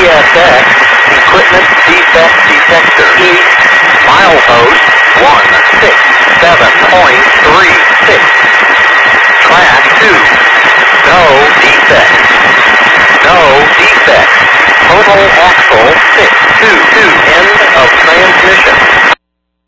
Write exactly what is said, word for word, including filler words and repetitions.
S X, equipment defect detector. East, milepost one six seven point three six. Track two, no defects. No defects. Total axle six two two. End of transmission.